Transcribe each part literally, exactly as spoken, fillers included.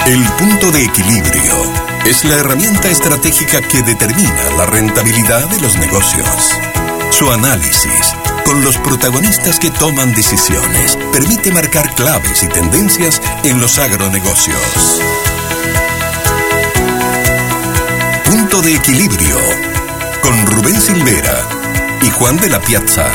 El punto de equilibrio es la herramienta estratégica que determina la rentabilidad de los negocios. Su análisis, con los protagonistas que toman decisiones, permite marcar claves y tendencias en los agronegocios. Punto de equilibrio, con Rubén Silvera y Juan de la Piazza.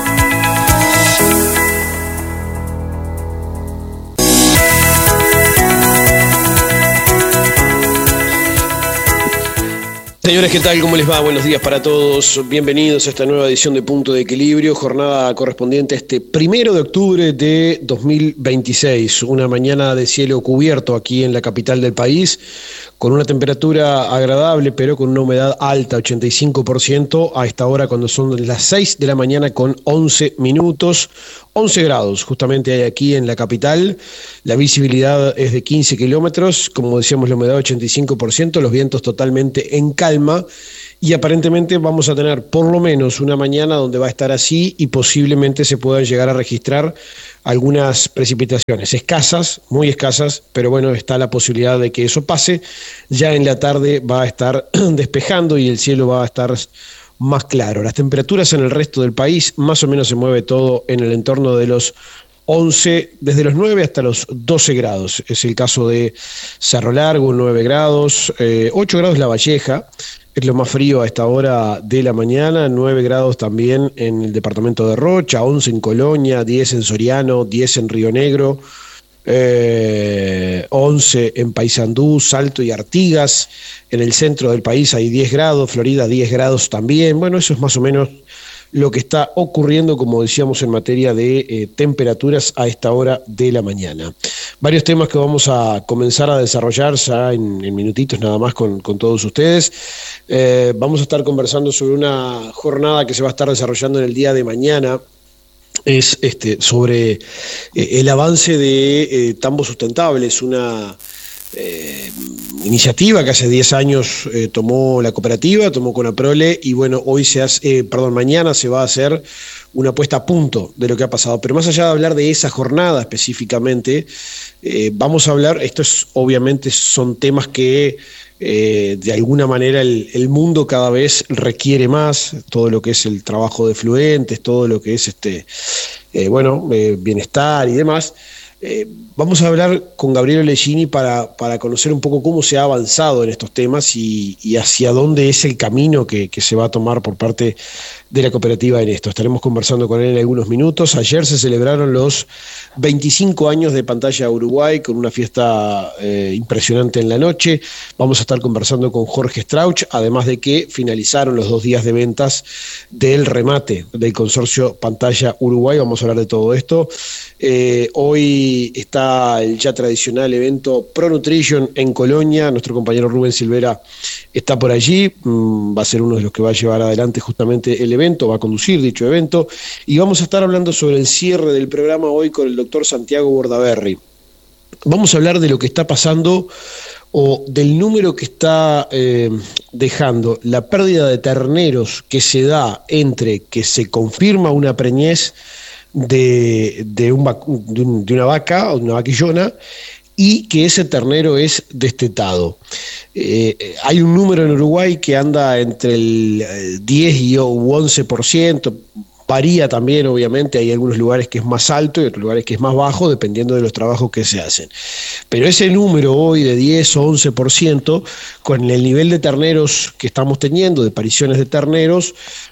Señores, ¿qué tal? ¿Cómo les va? Buenos días para todos. Bienvenidos a esta nueva edición de Punto de Equilibrio, jornada correspondiente a este primero de octubre de dos mil veintiséis. Una mañana de cielo cubierto aquí en la capital del país, con una temperatura agradable, pero con una humedad alta, ochenta y cinco por ciento, a esta hora cuando son las seis de la mañana con once minutos. once grados justamente hay aquí en la capital, la visibilidad es de quince kilómetros, como decíamos la humedad ochenta y cinco por ciento, los vientos totalmente en calma y aparentemente vamos a tener por lo menos una mañana donde va a estar así y posiblemente se puedan llegar a registrar algunas precipitaciones escasas, muy escasas, pero bueno, está la posibilidad de que eso pase. Ya en la tarde va a estar despejando y el cielo va a estar más claro. Las temperaturas en el resto del país más o menos se mueve todo en el entorno de los once, desde los nueve hasta los doce grados. Es el caso de Cerro Largo, nueve grados, eh, ocho grados La Valleja, es lo más frío a esta hora de la mañana, nueve grados también en el departamento de Rocha, once en Colonia, diez en Soriano, diez en Río Negro, Eh, once en Paysandú, Salto y Artigas. En el centro del país hay diez grados, Florida diez grados también. Bueno, eso es más o menos lo que está ocurriendo, como decíamos, en materia de eh, temperaturas a esta hora de la mañana. Varios temas que vamos a comenzar a desarrollar ya en, en minutitos nada más con, con todos ustedes. Eh, vamos a estar conversando sobre una jornada que se va a estar desarrollando en el día de mañana. Es este, sobre eh, el avance de eh, Tambo Sustentables, una eh, iniciativa que hace diez años eh, tomó la cooperativa, tomó Conaprole, y bueno, hoy se hace, eh, perdón, mañana se va a hacer una puesta a punto de lo que ha pasado. Pero más allá de hablar de esa jornada específicamente, eh, vamos a hablar, estos obviamente son temas que Eh, de alguna manera el, el mundo cada vez requiere más, todo lo que es el trabajo de fluentes, todo lo que es este eh, bueno, eh, bienestar y demás. Eh, vamos a hablar con Gabriel Ollesini para, para conocer un poco cómo se ha avanzado en estos temas y, y hacia dónde es el camino que, que se va a tomar por parte de la cooperativa en esto. Estaremos conversando con él en algunos minutos. Ayer se celebraron los veinticinco años de Pantalla Uruguay con una fiesta eh, impresionante en la noche. Vamos a estar conversando con Jorge Strauch, además de que finalizaron los dos días de ventas del remate del consorcio Pantalla Uruguay. Vamos a hablar de todo esto. Eh, hoy está el ya tradicional evento Pro Nutrition en Colonia. Nuestro compañero Rubén Silvera está por allí, mm, va a ser uno de los que va a llevar adelante justamente el evento, va a conducir dicho evento, y vamos a estar hablando sobre el cierre del programa hoy con el doctor Santiago Bordaberry. Vamos a hablar de lo que está pasando o del número que está eh, dejando la pérdida de terneros que se da entre que se confirma una preñez de, de, un, de, un, de una vaca o una vaquillona y que ese ternero es destetado. Eh, hay un número en Uruguay que anda entre el diez y once por ciento, varía también obviamente, hay algunos lugares que es más alto y otros lugares que es más bajo, dependiendo de los trabajos que se hacen. Pero ese número hoy de diez o once por ciento, con el nivel de terneros que estamos teniendo, de pariciones de terneros,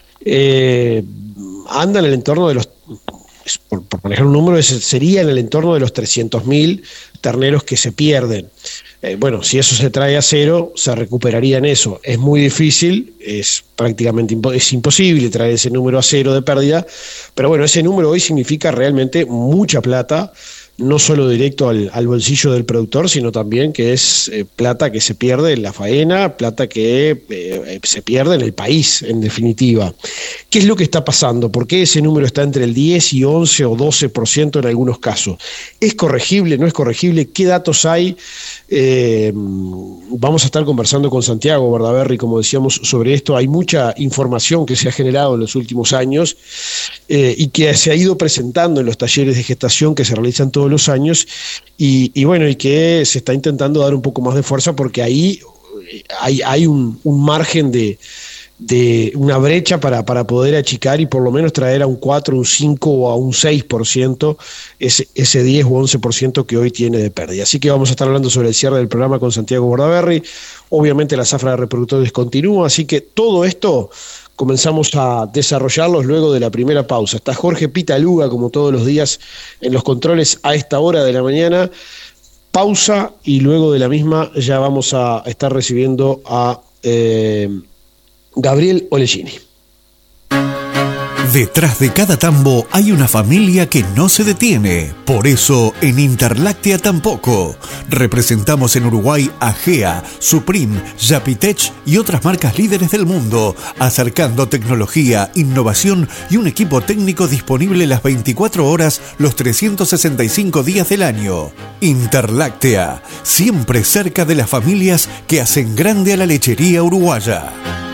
eh, anda en el entorno de los... Por, por manejar un número, sería en el entorno de los trescientos mil terneros que se pierden. Eh, bueno, si eso se trae a cero, se recuperaría en eso. Es muy difícil, es prácticamente impo- es imposible traer ese número a cero de pérdida, pero bueno, ese número hoy significa realmente mucha plata, no solo directo al, al bolsillo del productor, sino también que es eh, plata que se pierde en la faena, plata que eh, se pierde en el país, en definitiva. ¿Qué es lo que está pasando? ¿Por qué ese número está entre el diez y once o doce por ciento en algunos casos? ¿Es corregible? ¿No es corregible? ¿Qué datos hay? Eh, vamos a estar conversando con Santiago Bordaberry, como decíamos, sobre esto. Hay mucha información que se ha generado en los últimos años eh, y que se ha ido presentando en los talleres de gestación que se realizan todos todos los años, y, y bueno, y que se está intentando dar un poco más de fuerza porque ahí hay, hay un, un margen de, de una brecha para, para poder achicar y por lo menos traer a un cuatro, un cinco o a un seis por ciento ese, ese diez o once por ciento que hoy tiene de pérdida. Así que vamos a estar hablando sobre el cierre del programa con Santiago Bordaberry. Obviamente la zafra de reproductores continúa, así que todo esto comenzamos a desarrollarlos luego de la primera pausa. Está Jorge Pitaluga, como todos los días, en los controles a esta hora de la mañana. Pausa y luego de la misma ya vamos a estar recibiendo a eh, Gabriel Olegini. Detrás de cada tambo hay una familia que no se detiene. Por eso en Interláctea tampoco. Representamos en Uruguay a Gea, Supreme, Yapitech y otras marcas líderes del mundo, acercando tecnología, innovación y un equipo técnico disponible las veinticuatro horas, los trescientos sesenta y cinco días del año. Interláctea, siempre cerca de las familias que hacen grande a la lechería uruguaya.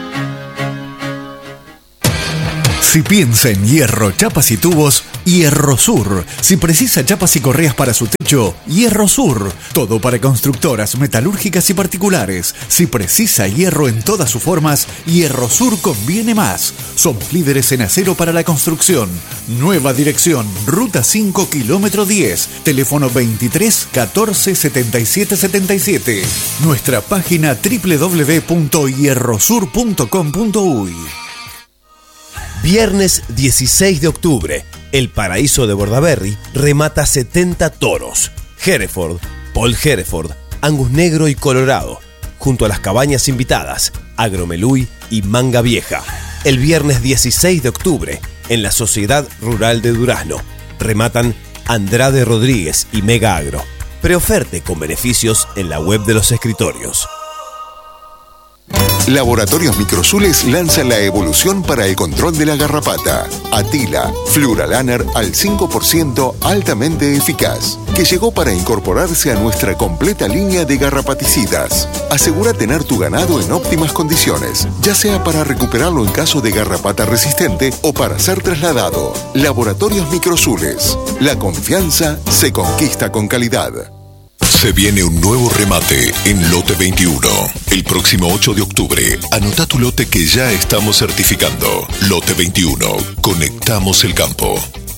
Si piensa en hierro, chapas y tubos, Hierro Sur. Si precisa chapas y correas para su techo, Hierro Sur. Todo para constructoras, metalúrgicas y particulares. Si precisa hierro en todas sus formas, Hierro Sur conviene más. Somos líderes en acero para la construcción. Nueva dirección, Ruta cinco, kilómetro diez. Teléfono veintitrés catorce setenta y siete setenta y siete. Nuestra página doble u doble u doble u punto hierro sur punto com punto uy. Viernes dieciséis de octubre, el paraíso de Bordaberry remata setenta toros. Hereford, Paul Hereford, Angus Negro y Colorado, junto a las cabañas invitadas, Agromeluy y Manga Vieja. El viernes dieciséis de octubre, en la Sociedad Rural de Durazno, rematan Andrade Rodríguez y Mega Agro. Preoferte con beneficios en la web de los escritorios. Laboratorios Microsules lanza la evolución para el control de la garrapata. Atila, Fluralaner al cinco por ciento altamente eficaz, que llegó para incorporarse a nuestra completa línea de garrapaticidas. Asegura tener tu ganado en óptimas condiciones, ya sea para recuperarlo en caso de garrapata resistente o para ser trasladado. Laboratorios Microsules. La confianza se conquista con calidad. Se viene un nuevo remate en Lote veintiuno. El próximo ocho de octubre, anota tu lote que ya estamos certificando. Lote veintiuno. Conectamos el campo.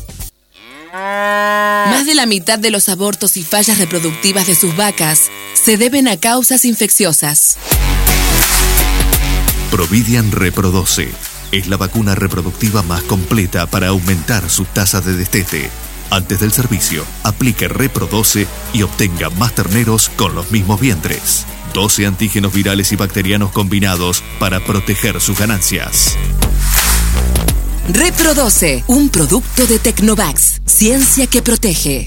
Más de la mitad de los abortos y fallas reproductivas de sus vacas se deben a causas infecciosas. Providian Reprodoce es la vacuna reproductiva más completa para aumentar su tasa de destete. Antes del servicio, aplique Reprodoce y obtenga más terneros con los mismos vientres. doce antígenos virales y bacterianos combinados para proteger sus ganancias. Reprodoce, un producto de Tecnovax, ciencia que protege.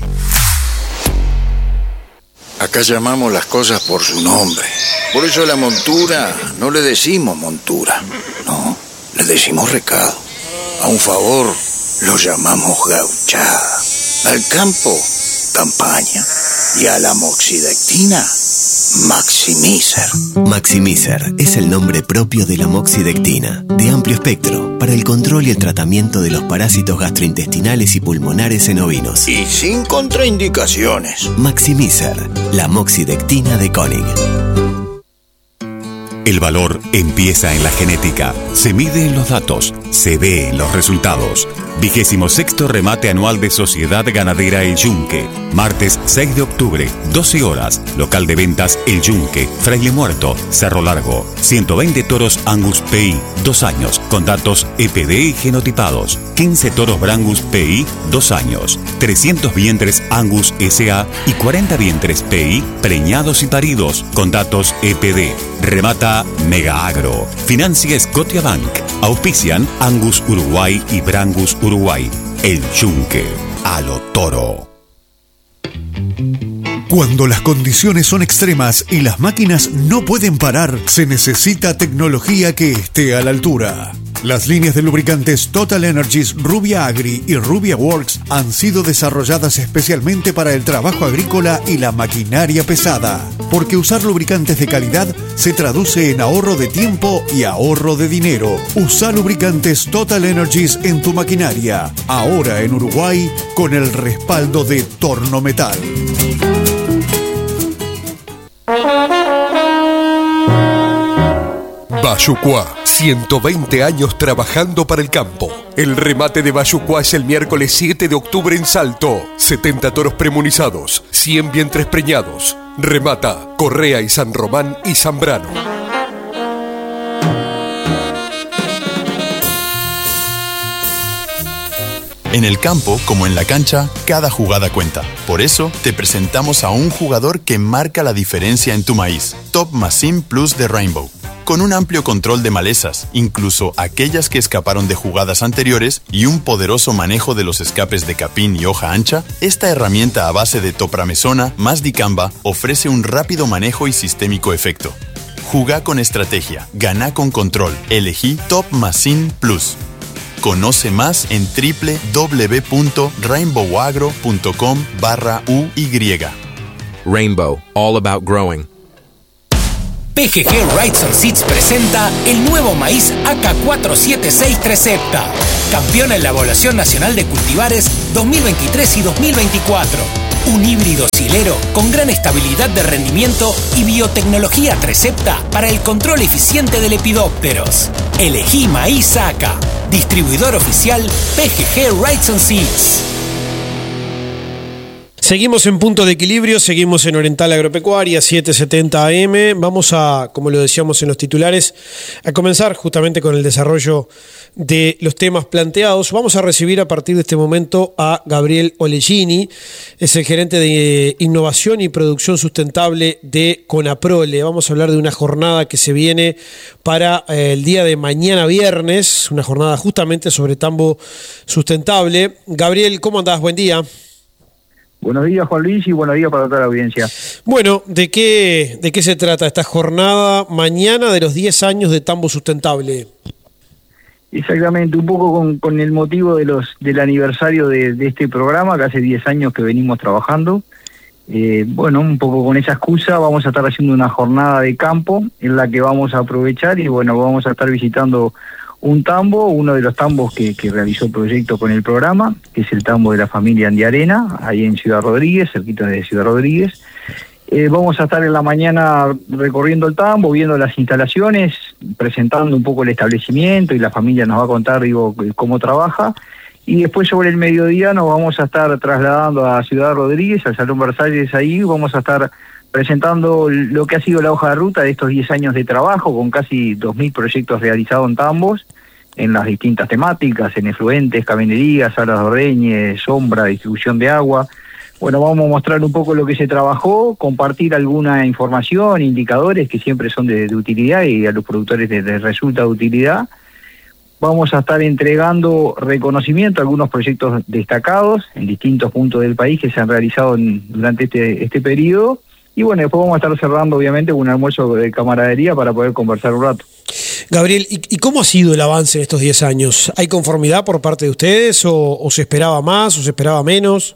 Acá llamamos las cosas por su nombre. Por eso la montura no le decimos montura, no, le decimos recado. A un favor lo llamamos gauchada. Al campo, campaña. Y a la moxidectina, Maximizer. Maximizer es el nombre propio de la moxidectina, de amplio espectro, para el control y el tratamiento de los parásitos gastrointestinales y pulmonares en ovinos. Y sin contraindicaciones. Maximizer, la moxidectina de Koenig. El valor empieza en la genética, se mide en los datos, se ve en los resultados. Vigésimo sexto remate anual de Sociedad Ganadera El Yunque. Martes seis de octubre, doce horas. Local de ventas El Yunque, Fraile Muerto, Cerro Largo. ciento veinte toros Angus P I, dos años, con datos E P D y genotipados. quince toros Brangus P I, dos años. trescientos vientres Angus S A y cuarenta vientres P I, preñados y paridos, con datos E P D. Remata Mega Agro. Financia Scotiabank. Auspician Angus Uruguay y Brangus Uruguay. El Yunque. A lo toro. Cuando las condiciones son extremas y las máquinas no pueden parar, se necesita tecnología que esté a la altura. Las líneas de lubricantes Total Energies Rubia Agri y Rubia Works han sido desarrolladas especialmente para el trabajo agrícola y la maquinaria pesada. porque usar lubricantes de calidad se traduce en ahorro de tiempo y ahorro de dinero. Usa lubricantes Total Energies en tu maquinaria, ahora en Uruguay con el respaldo de Tornometal. Bayucuá, ciento veinte años trabajando para el campo. El remate de Bayucuá es el miércoles siete de octubre en Salto. setenta toros premunizados, cien vientres preñados. Remata Correa y San Román y Zambrano. En el campo, como en la cancha, cada jugada cuenta. Por eso, te presentamos a un jugador que marca la diferencia en tu maíz. Top Machine Plus de Rainbow. Con un amplio control de malezas, incluso aquellas que escaparon de jugadas anteriores, y un poderoso manejo de los escapes de capín y hoja ancha, esta herramienta a base de topramesona más dicamba ofrece un rápido manejo y sistémico efecto. Jugá con estrategia, ganá con control. Elegí Top Machine Plus. Conoce más en doble u doble u doble u punto rainbow agro punto com barra U Y. Rainbow, all about growing. P G G Rights and Seeds presenta el nuevo maíz A K cuatro siete seis Trecepta, campeón en la Evaluación Nacional de Cultivares dos mil veintitrés y dos mil veinticuatro. Un híbrido silero con gran estabilidad de rendimiento y biotecnología Trecepta para el control eficiente de lepidópteros. Elegí maíz A K. Distribuidor oficial P G G Rights and Seeds. Seguimos en Punto de Equilibrio, seguimos en Oriental Agropecuaria, setecientos setenta A M. Vamos a, como lo decíamos en los titulares, a comenzar justamente con el desarrollo de los temas planteados. Vamos a recibir a partir de este momento a Gabriel Olegini, es el gerente de Innovación y Producción Sustentable de Conaprole. Vamos a hablar de una jornada que se viene para eh, el día de mañana viernes, una jornada justamente sobre tambo sustentable. Gabriel, ¿cómo andás? Buen día. Buenos días, Juan Luis, y buenos días para toda la audiencia. Bueno, ¿de qué, de qué se trata esta jornada mañana de los diez años de Tambo Sustentable? Exactamente, un poco con, con el motivo de los del aniversario de, de este programa, que hace diez años que venimos trabajando. Eh, bueno, un poco con esa excusa vamos a estar haciendo una jornada de campo en la que vamos a aprovechar y bueno, vamos a estar visitando un tambo, uno de los tambos que, que realizó el proyecto con el programa, que es el tambo de la familia Andiarena, ahí en Ciudad Rodríguez, cerquita de Ciudad Rodríguez. Eh, vamos a estar en la mañana recorriendo el tambo, viendo las instalaciones, presentando un poco el establecimiento y la familia nos va a contar, digo, cómo trabaja. Y después sobre el mediodía nos vamos a estar trasladando a Ciudad Rodríguez, al Salón Versalles, ahí vamos a estar presentando lo que ha sido la hoja de ruta de estos diez años de trabajo, con casi dos mil proyectos realizados en tambos, en las distintas temáticas, en efluentes, caminerías, salas de ordeñe, sombra, distribución de agua. Bueno, vamos a mostrar un poco lo que se trabajó, compartir alguna información, indicadores que siempre son de, de utilidad y a los productores les, les resulta de utilidad. Vamos a estar entregando reconocimiento a algunos proyectos destacados en distintos puntos del país que se han realizado en, durante este, este periodo. Y bueno, después vamos a estar cerrando, obviamente, un almuerzo de camaradería para poder conversar un rato. Gabriel, ¿y, y cómo ha sido el avance en estos diez años? ¿Hay conformidad por parte de ustedes o, o se esperaba más o se esperaba menos?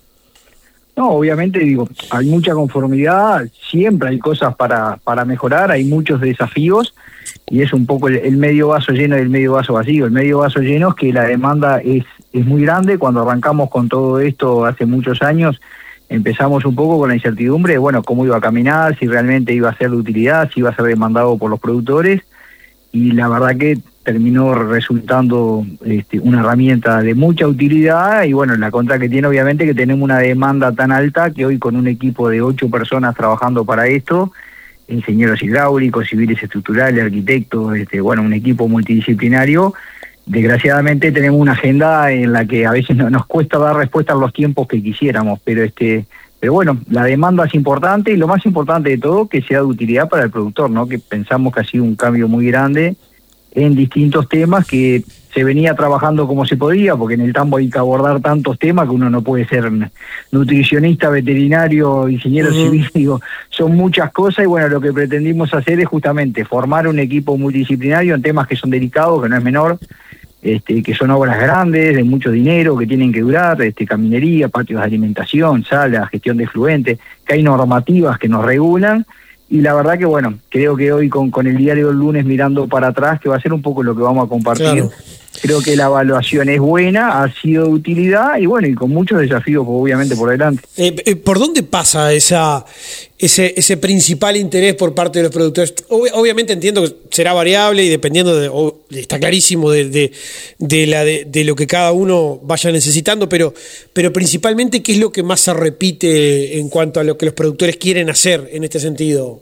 No, obviamente, digo, hay mucha conformidad, siempre hay cosas para, para mejorar, hay muchos desafíos y es un poco el, el medio vaso lleno y el medio vaso vacío. El medio vaso lleno es que la demanda es, es muy grande. Cuando arrancamos con todo esto hace muchos años, empezamos un poco con la incertidumbre de, bueno, cómo iba a caminar, si realmente iba a ser de utilidad, si iba a ser demandado por los productores, y la verdad que terminó resultando este, una herramienta de mucha utilidad, y bueno, la contra que tiene obviamente que tenemos una demanda tan alta que hoy con un equipo de ocho personas trabajando para esto, ingenieros hidráulicos, civiles estructurales, arquitectos, este, bueno, un equipo multidisciplinario. Desgraciadamente tenemos una agenda en la que a veces no, nos cuesta dar respuesta a los tiempos que quisiéramos, pero este, pero bueno, la demanda es importante y lo más importante de todo que sea de utilidad para el productor, ¿no? Que pensamos que ha sido un cambio muy grande en distintos temas que se venía trabajando como se podía, porque en el tambo hay que abordar tantos temas que uno no puede ser nutricionista, veterinario, ingeniero uh-huh. civil, digo, son muchas cosas y bueno, lo que pretendimos hacer es justamente formar un equipo multidisciplinario en temas que son delicados, que no es menor, este, que son obras grandes, de mucho dinero, que tienen que durar, este, caminería, patios de alimentación, salas, gestión de efluentes, que hay normativas que nos regulan. Y la verdad que, bueno, creo que hoy con, con el diario del lunes mirando para atrás, que va a ser un poco lo que vamos a compartir, claro. Creo que la evaluación es buena, ha sido de utilidad y bueno, y con muchos desafíos obviamente por delante. Eh, eh, ¿Por dónde pasa esa ese ese principal interés por parte de los productores? Ob- obviamente entiendo que será variable y dependiendo, de, o, está clarísimo, de, de, de, la, de, de lo que cada uno vaya necesitando, pero, pero principalmente, ¿qué es lo que más se repite en cuanto a lo que los productores quieren hacer en este sentido?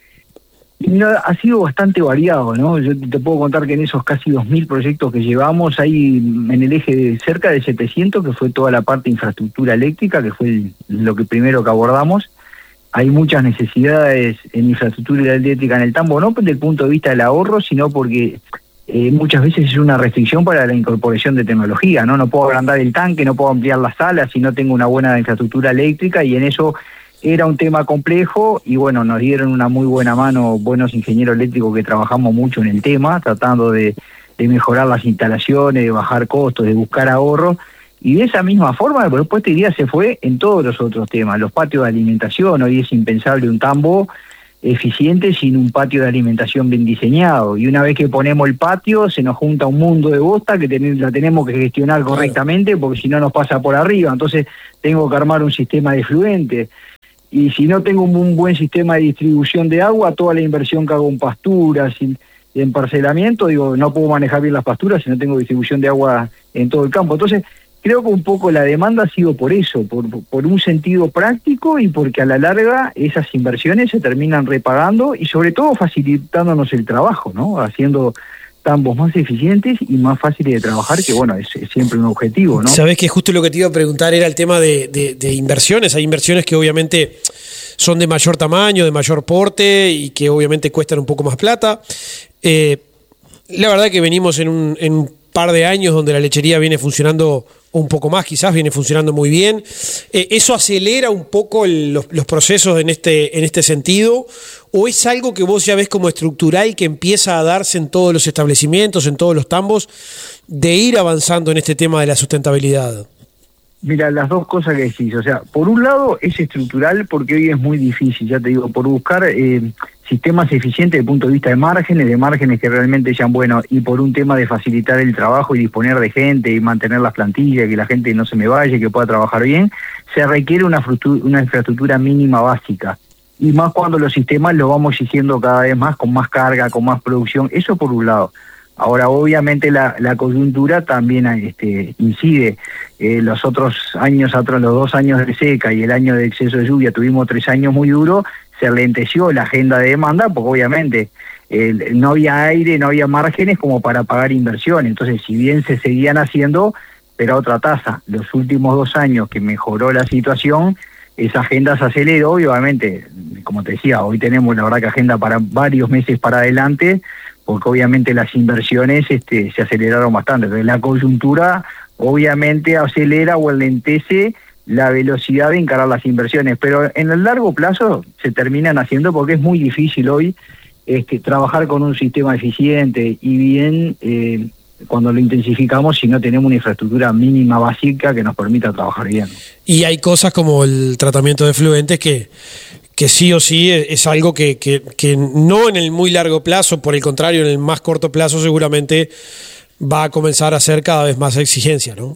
No, ha sido bastante variado, ¿no? Yo te puedo contar que en esos casi dos mil proyectos que llevamos hay en el eje de cerca de setecientos, que fue toda la parte de infraestructura eléctrica, que fue el, lo que primero que abordamos. Hay muchas necesidades en infraestructura eléctrica en el tambo, no desde el punto de vista del ahorro, sino porque eh, muchas veces es una restricción para la incorporación de tecnología, ¿no? No puedo agrandar el tanque, no puedo ampliar las salas si no tengo una buena infraestructura eléctrica, y en eso era un tema complejo y bueno, nos dieron una muy buena mano buenos ingenieros eléctricos que trabajamos mucho en el tema, tratando de, de mejorar las instalaciones, de bajar costos, de buscar ahorros, y de esa misma forma, después te diría, se fue en todos los otros temas, los patios de alimentación. Hoy es impensable un tambo eficiente sin un patio de alimentación bien diseñado, y una vez que ponemos el patio se nos junta un mundo de bosta que ten, la tenemos que gestionar correctamente, porque si no nos pasa por arriba, entonces tengo que armar un sistema de efluentes. Y si no tengo un buen sistema de distribución de agua, toda la inversión que hago en pasturas y en parcelamiento, digo, no puedo manejar bien las pasturas si no tengo distribución de agua en todo el campo. Entonces, creo que un poco la demanda ha sido por eso, por, por un sentido práctico y porque a la larga esas inversiones se terminan repagando y sobre todo facilitándonos el trabajo, ¿no? Haciendo tambos más eficientes y más fáciles de trabajar, que bueno, es, es siempre un objetivo, ¿no? Sabés que justo lo que te iba a preguntar era el tema de, de, de inversiones. Hay inversiones que obviamente son de mayor tamaño, de mayor porte y que obviamente cuestan un poco más plata. Eh, la verdad que venimos en un, en un par de años donde la lechería viene funcionando un poco más, quizás viene funcionando muy bien. Eh, ¿Eso acelera un poco el, los, los procesos en este, en este sentido? ¿O es algo que vos ya ves como estructural que empieza a darse en todos los establecimientos, en todos los tambos, de ir avanzando en este tema de la sustentabilidad? Mira, las dos cosas que decís, o sea, por un lado es estructural porque hoy es muy difícil, ya te digo, por buscar eh, sistemas eficientes desde el punto de vista de márgenes, de márgenes que realmente sean buenos, y por un tema de facilitar el trabajo y disponer de gente y mantener las plantillas, que la gente no se me vaya, que pueda trabajar bien, se requiere una, una infraestructura mínima básica. Y más cuando los sistemas los vamos haciendo cada vez más, con más carga, con más producción, eso por un lado. Ahora, obviamente, la, la coyuntura también este, incide. Eh, los otros años atrás, los dos años de seca y el año de exceso de lluvia, tuvimos tres años muy duros, se lenteció la agenda de demanda, porque obviamente eh, no había aire, no había márgenes como para pagar inversiones. Entonces, si bien se seguían haciendo, pero a otra tasa. Los últimos dos años que mejoró la situación, esa agenda se aceleró y obviamente, como te decía, hoy tenemos la verdad que agenda para varios meses para adelante, porque obviamente las inversiones este, se aceleraron bastante. Entonces la coyuntura obviamente acelera o alentece la velocidad de encarar las inversiones, pero en el largo plazo se terminan haciendo porque es muy difícil hoy este, trabajar con un sistema eficiente y bien eh, cuando lo intensificamos si no tenemos una infraestructura mínima básica que nos permita trabajar bien. Y hay cosas como el tratamiento de efluentes que... que sí o sí es algo que, que, que no en el muy largo plazo, por el contrario, en el más corto plazo seguramente va a comenzar a ser cada vez más exigencia, ¿no?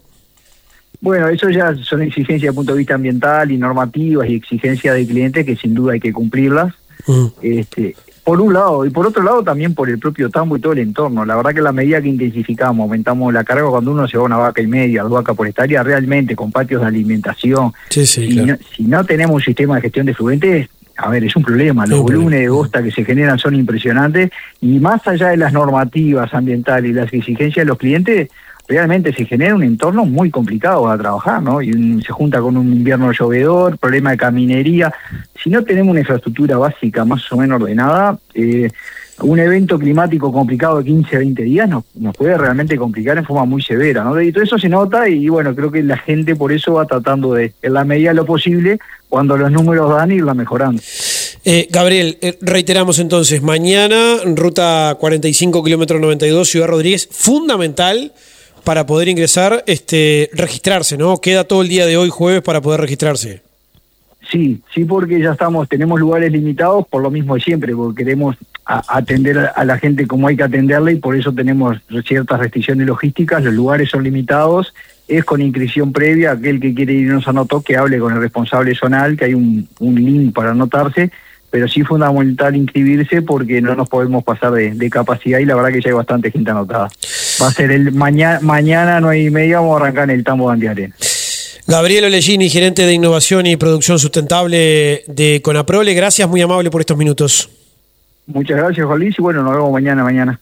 Bueno, eso ya son exigencias desde el punto de vista ambiental y normativas y exigencias de clientes que sin duda hay que cumplirlas. Mm. Este, por un lado, y por otro lado también por el propio tambo y todo el entorno. La verdad que a la medida que intensificamos, aumentamos la carga, cuando uno se va a una vaca y media, dos vacas por hectárea, realmente con patios de alimentación, sí, sí, si, claro. no, si no tenemos un sistema de gestión de efluentes, a ver, es un problema. Los volúmenes de bosta que se generan son impresionantes y más allá de las normativas ambientales y las exigencias de los clientes, realmente se genera un entorno muy complicado a trabajar, ¿no? Y un, se junta con un invierno llovedor, problema de caminería. Si no tenemos una infraestructura básica más o menos ordenada, eh, un evento climático complicado de quince a veinte días nos, nos puede realmente complicar en forma muy severa, ¿no? Y todo eso se nota y bueno, creo que la gente por eso va tratando de, en la medida de lo posible, cuando los números dan, irla mejorando. Eh, Gabriel, eh, reiteramos entonces, mañana, ruta cuarenta y cinco, kilómetro noventa y dos, Ciudad Rodríguez, fundamental para poder ingresar, este, registrarse, ¿no? Queda todo el día de hoy, jueves, para poder registrarse. Sí, sí, porque ya estamos, tenemos lugares limitados por lo mismo de siempre, porque queremos a, atender a, a la gente como hay que atenderla y por eso tenemos ciertas restricciones logísticas, los lugares son limitados, es con inscripción previa, aquel que quiere ir y no se anotó, que hable con el responsable zonal, que hay un, un link para anotarse, pero sí fundamental inscribirse porque no nos podemos pasar de, de capacidad y la verdad que ya hay bastante gente anotada. Va a ser el mañana, mañana nueve y media, vamos a arrancar en el Tambo de Antiarena. Gabriel Olegini, gerente de Innovación y Producción Sustentable de Conaprole, gracias, muy amable por estos minutos. Muchas gracias, Juan Luis, y bueno, nos vemos mañana, mañana.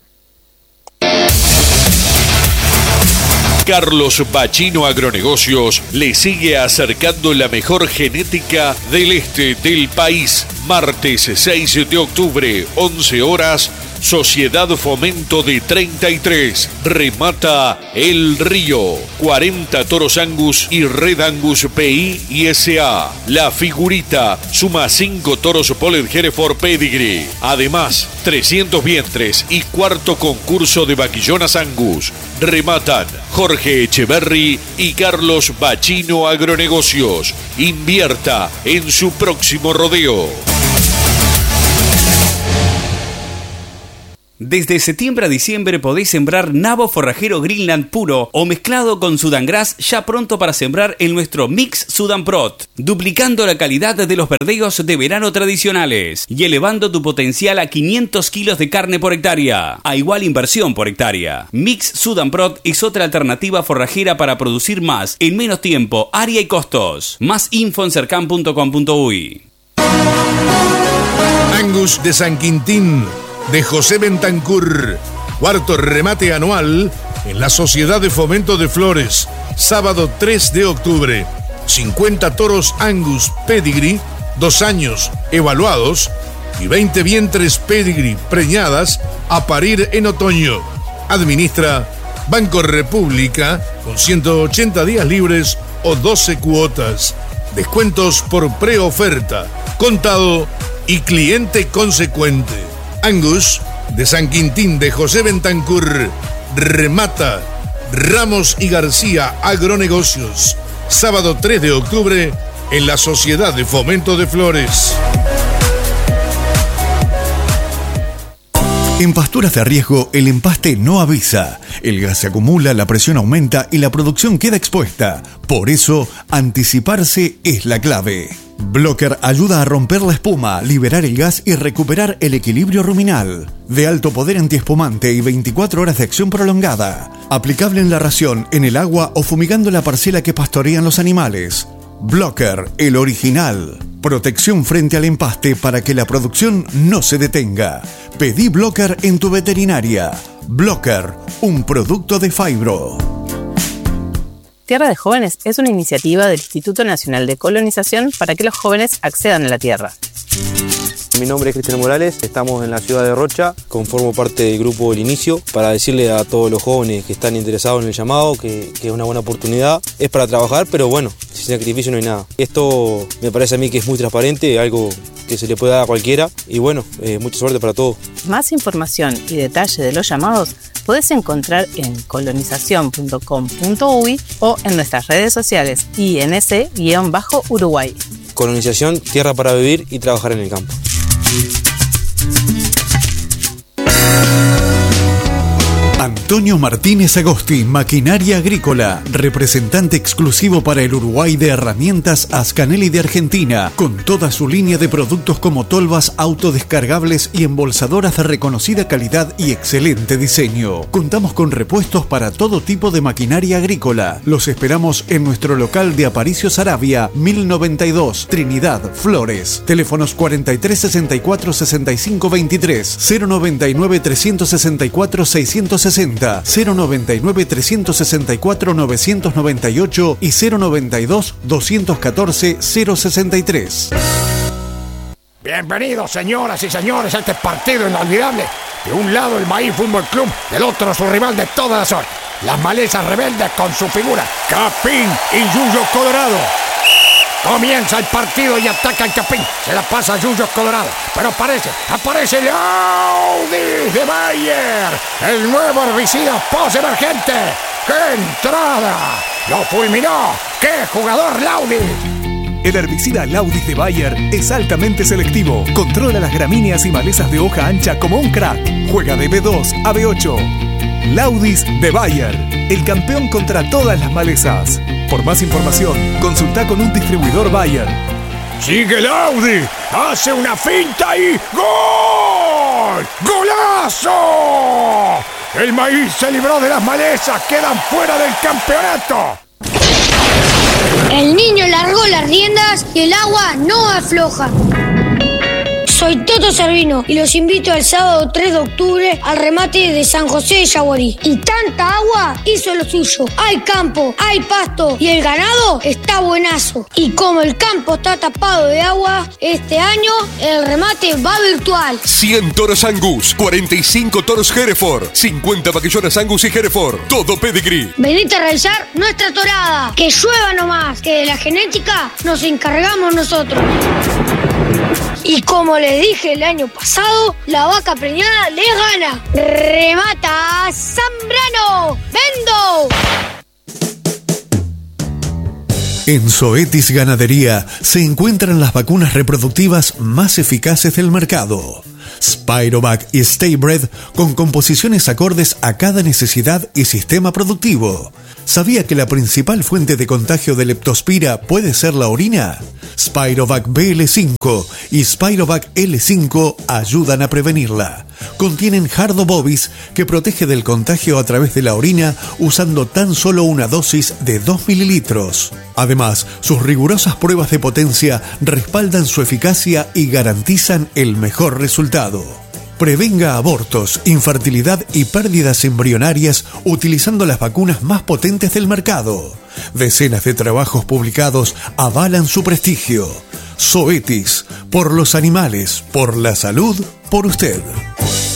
Carlos Bachino Agronegocios le sigue acercando la mejor genética del este del país. Martes seis de octubre, once horas, Sociedad Fomento de treinta y tres. Remata El Río. cuarenta toros Angus y Red Angus P I y S A. La Figurita suma cinco toros Polled Hereford Pedigree. Además, trescientos vientres y cuarto concurso de vaquillonas Angus. Rematan Jorge Echeverry y Carlos Bachino Agronegocios. Invierta en su próximo rodeo. Desde septiembre a diciembre podéis sembrar nabo forrajero Greenland puro o mezclado con Sudan Grass ya pronto para sembrar en nuestro Mix Sudan Prot, duplicando la calidad de los verdeos de verano tradicionales y elevando tu potencial a quinientos kilos de carne por hectárea, a igual inversión por hectárea. Mix Sudan Prot es otra alternativa forrajera para producir más en menos tiempo, área y costos. Más info en cercan punto com punto uy. Angus de San Quintín de José Bentancur, cuarto remate anual en la Sociedad de Fomento de Flores, sábado tres de octubre. cincuenta toros Angus Pedigree, dos años evaluados y veinte vientres Pedigree preñadas a parir en otoño. Administra Banco República con ciento ochenta días libres o doce cuotas. Descuentos por preoferta, contado y cliente consecuente. Angus de San Quintín de José Bentancur remata Ramos y García Agronegocios, sábado tres de octubre en la Sociedad de Fomento de Flores. En pasturas de riesgo, el empaste no avisa. El gas se acumula, la presión aumenta y la producción queda expuesta. Por eso, anticiparse es la clave. Blocker ayuda a romper la espuma, liberar el gas y recuperar el equilibrio ruminal. De alto poder antiespumante y veinticuatro horas de acción prolongada. Aplicable en la ración, en el agua o fumigando la parcela que pastorean los animales. Blocker, el original. Protección frente al empaste para que la producción no se detenga. Pedí Blocker en tu veterinaria. Blocker, un producto de Fibro. Tierra de Jóvenes es una iniciativa del Instituto Nacional de Colonización para que los jóvenes accedan a la tierra. Mi nombre es Cristian Morales, estamos en la ciudad de Rocha, conformo parte del grupo El Inicio para decirle a todos los jóvenes que están interesados en el llamado que, que es una buena oportunidad. Es para trabajar, pero bueno, sin sacrificio no hay nada. Esto me parece a mí que es muy transparente, algo que se le puede dar a cualquiera y bueno, eh, mucha suerte para todos. Más información y detalle de los llamados podés encontrar en colonización punto com punto uy o en nuestras redes sociales I N C Uruguay. Colonización, tierra para vivir y trabajar en el campo. Antonio Martínez Agosti, Maquinaria Agrícola, representante exclusivo para el Uruguay de herramientas Ascanelli de Argentina, con toda su línea de productos como tolvas autodescargables y embolsadoras de reconocida calidad y excelente diseño. Contamos con repuestos para todo tipo de maquinaria agrícola. Los esperamos en nuestro local de Aparicio Saravia, mil noventa y dos, Trinidad, Flores. Teléfonos cuarenta y tres sesenta y cuatro sesenta y cinco veintitrés, cero noventa y nueve trescientos sesenta y cuatro seiscientos sesenta, cero noventa y nueve trescientos sesenta y cuatro novecientos noventa y ocho y cero noventa y dos doscientos catorce cero sesenta y tres. Bienvenidos, señoras y señores, a este partido inolvidable. De un lado el Maíz Fútbol Club, del otro su rival de todas las horas, las Malezas Rebeldes con su figura Capín y Yuyo Colorado. Comienza el partido y ataca el Capín. Se la pasa a Yuyo Colorado. Pero aparece, aparece el Audi de Bayer. El nuevo herbicida post-emergente. ¡Qué entrada! ¡Lo fulminó! ¡Qué jugador Laudis! El herbicida Laudis de Bayer es altamente selectivo. Controla las gramíneas y malezas de hoja ancha como un crack. Juega de B dos a B ocho. Laudis de Bayer, el campeón contra todas las malezas. Por más información, consulta con un distribuidor Bayer. ¡Sigue Laudis! ¡Hace una finta y ¡gol! ¡Golazo! El maíz se libró de las malezas, quedan fuera del campeonato. El niño largó las riendas y el agua no afloja. Soy Toto Servino y los invito el sábado tres de octubre al remate de San José de Yaguarí. Y tanta agua hizo lo suyo. Hay campo, hay pasto y el ganado está buenazo. Y como el campo está tapado de agua, este año el remate va virtual. cien toros Angus, cuarenta y cinco toros Hereford, cincuenta vaquillonas Angus y Hereford, todo pedigree. Venite a realizar nuestra torada. Que llueva nomás, que de la genética nos encargamos nosotros. Y como les dije el año pasado, la vaca preñada les gana. ¡Remata Zambrano! ¡Vendo! En Zoetis Ganadería se encuentran las vacunas reproductivas más eficaces del mercado. Spirovac y Staybred con composiciones acordes a cada necesidad y sistema productivo. ¿Sabía que la principal fuente de contagio de leptospira puede ser la orina? Spirovac B L cinco y Spirovac L cinco ayudan a prevenirla. Contienen Hardobovis que protege del contagio a través de la orina usando tan solo una dosis de dos mililitros. Además, sus rigurosas pruebas de potencia respaldan su eficacia y garantizan el mejor resultado. Prevenga abortos, infertilidad y pérdidas embrionarias utilizando las vacunas más potentes del mercado. Decenas de trabajos publicados avalan su prestigio. Zoetis, por los animales, por la salud, por usted.